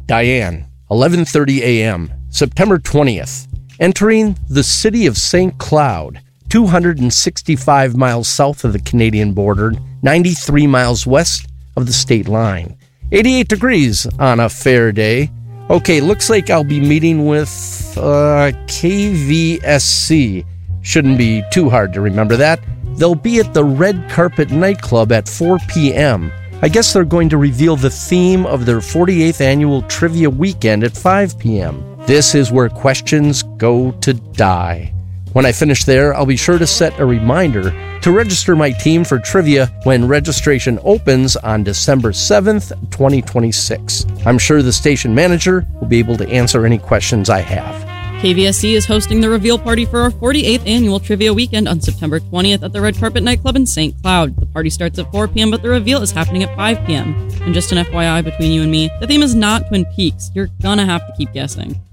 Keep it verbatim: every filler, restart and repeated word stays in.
Diane, eleven thirty a.m., September twentieth. Entering the city of Saint Cloud, two hundred sixty-five miles south of the Canadian border, ninety-three miles west of the state line. eighty-eight degrees on a fair day. Okay, looks like I'll be meeting with uh, K V S C. Shouldn't be too hard to remember that. They'll be at the Red Carpet Nightclub at four p.m. I guess they're going to reveal the theme of their forty-eighth annual Trivia Weekend at five p.m. This is where questions go to die. When I finish there, I'll be sure to set a reminder to register my team for trivia when registration opens on December seventh, twenty twenty-six. I'm sure the station manager will be able to answer any questions I have. K V S C is hosting the reveal party for our forty-eighth annual Trivia Weekend on September twentieth at the Red Carpet Nightclub in Saint Cloud. The party starts at four p.m., but the reveal is happening at five p.m. And just an F Y I between you and me, the theme is not Twin Peaks. You're gonna have to keep guessing.